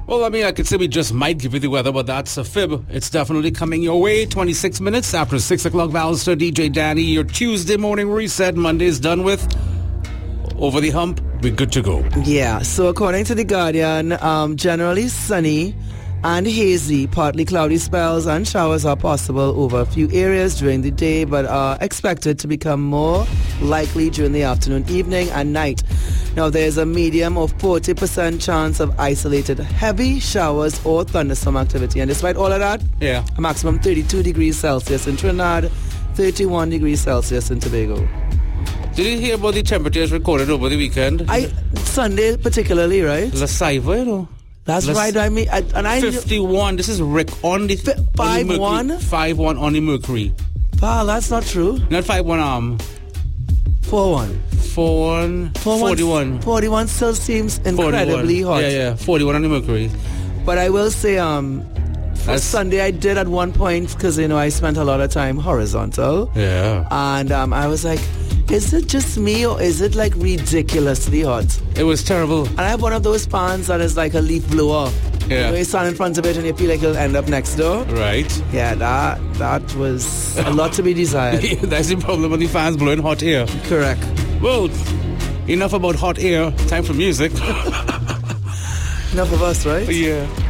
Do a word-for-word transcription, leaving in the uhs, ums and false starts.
Well, I mean, I could say we just might give you the weather, but that's a fib. It's definitely coming your way. twenty-six minutes after six o'clock. Valster, D J Danny, your Tuesday morning reset. Monday's done with. Over the hump, we're good to go. Yeah, so according to The Guardian, um, generally sunny and hazy, partly cloudy spells and showers are possible over a few areas during the day, but are expected to become more likely during the afternoon, evening, and night. Now, there's a medium of forty percent chance of isolated heavy showers or thunderstorm activity. And despite all of that, yeah, a maximum thirty-two degrees Celsius in Trinidad, thirty-one degrees Celsius in Tobago. Did you hear about the temperatures recorded over the weekend? I Sunday particularly, right? La Saiva, you know. That's Las right. I mean, I, and I fifty-one. This is Rick on the five one. Five one on the Mercury. Wow, that's not true. Not five one. Um, four one. Four one. Forty-one. Forty-one still seems incredibly hot. Yeah, yeah. Forty-one on the Mercury. But I will say, um, for that's Sunday I did at one point because you know I spent a lot of time horizontal. Yeah. And um, I was like, is it just me or is it like ridiculously hot? It was terrible. And I have one of those fans that is like a leaf blower. Yeah. You know, you stand in front of it and you feel like you'll end up next door. Right. Yeah, that that was a lot to be desired. That's the problem with the fans blowing hot air. Correct. Well, enough about hot air. Time for music. Enough of us, right? Yeah.